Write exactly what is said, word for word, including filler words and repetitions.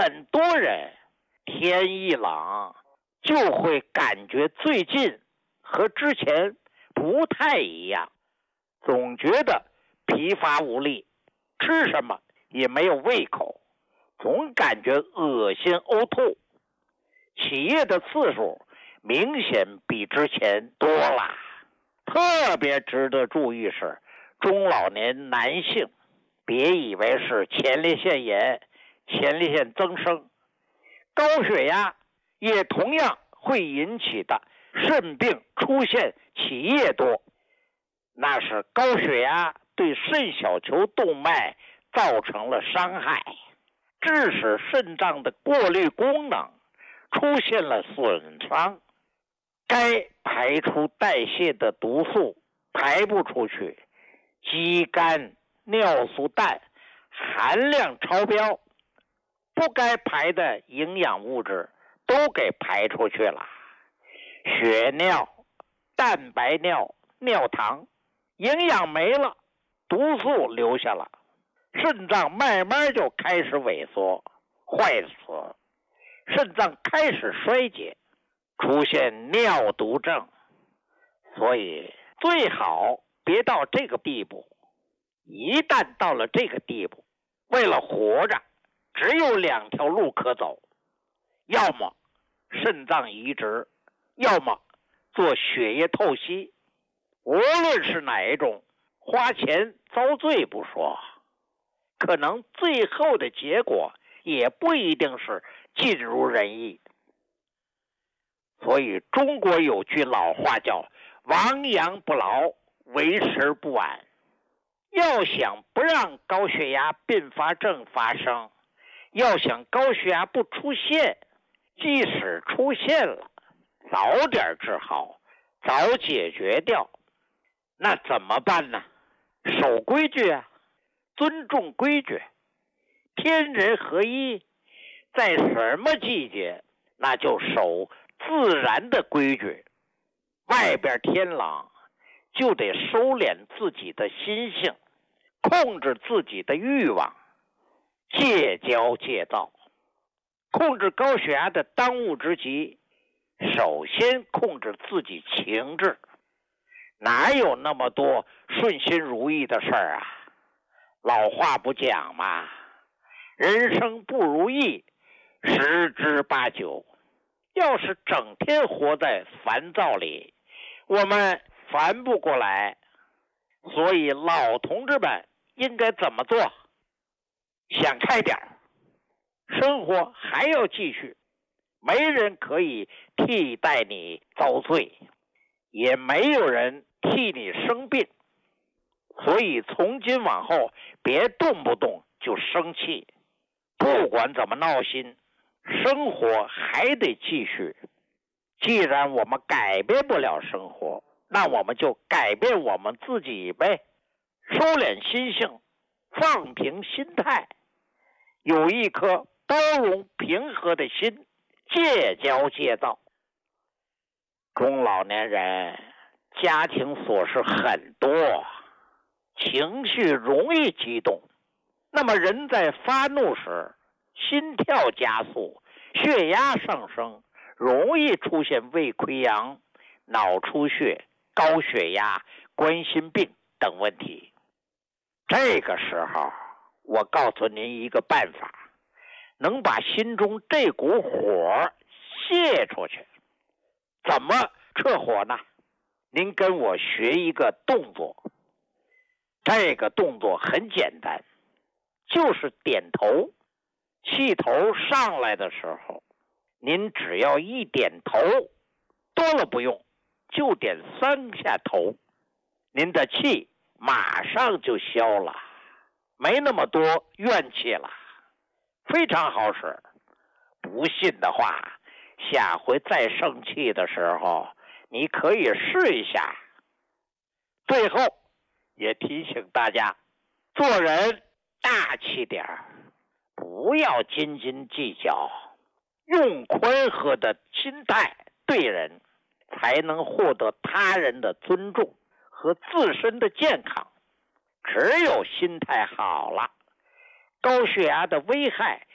很多人天一冷就会感觉最近和之前不太一样，总觉得疲乏无力，吃什么也没有胃口，总感觉恶心呕吐，起夜的次数明显比之前多了。特别值得注意是，中老年男性别以为是前列腺炎、前列腺增生，高血压也同样会引起的肾病出现起夜多，那是高血压对肾小球动脉造成了伤害，致使肾脏的过滤功能出现了损伤，该排出代谢的毒素排不出去，肌酐、尿素氮含量超标，不该排的营养物质都给排出去了，血尿、蛋白尿、尿糖，营养没了，毒素留下了，肾脏慢慢就开始萎缩、坏死，肾脏开始衰竭，出现尿毒症。所以最好别到这个地步，一旦到了这个地步，为了活着只有两条路可走，要么肾脏移植，要么做血液透析。无论是哪一种，花钱遭罪不说，可能最后的结果也不一定是尽如人意。所以中国有句老话叫亡羊补牢，为时不晚。要想不让高血压并发症发生，要想高血压不出现，即使出现了，早点治好，早解决掉，那怎么办呢？守规矩啊，尊重规矩，天人合一，在什么季节那就守自然的规矩，外边天冷就得收敛自己的心性，控制自己的欲望，戒骄戒躁。控制高血压的当务之急，首先控制自己情志。哪有那么多顺心如意的事儿啊？老话不讲嘛，人生不如意十之八九。要是整天活在烦躁里，我们烦不过来。所以老同志们应该怎么做？想开点，生活还要继续，没人可以替代你遭罪，也没有人替你生病。所以从今往后别动不动就生气，不管怎么闹心，生活还得继续。既然我们改变不了生活，那我们就改变我们自己呗，收敛心性，放平心态，有一颗包容平和的心，戒骄戒躁。中老年人家庭琐事很多，情绪容易激动，那么人在发怒时心跳加速，血压上升，容易出现胃溃疡、脑出血、高血压、冠心病等问题。这个时候我告诉您一个办法，能把心中这股火泄出去。怎么撤火呢？您跟我学一个动作，这个动作很简单，就是点头。气头上来的时候，您只要一点头，多了不用，就点三下头，您的气马上就消了，没那么多怨气了，非常好使。不信的话，下回再生气的时候，你可以试一下。最后也提醒大家，做人大气点儿，不要斤斤计较，用宽和的心态对人，才能获得他人的尊重和自身的健康。只有心态好了，高血压的危害